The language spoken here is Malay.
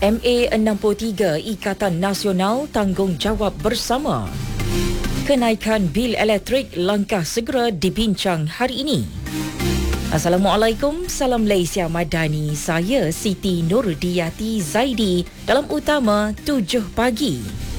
MA63 Ikatan Nasional Tanggungjawab Bersama. Kenaikan bil elektrik langkah segera dibincang hari ini. Assalamualaikum, salam Malaysia Madani. Saya Siti Nurdiati Zaidi dalam utama 7 pagi.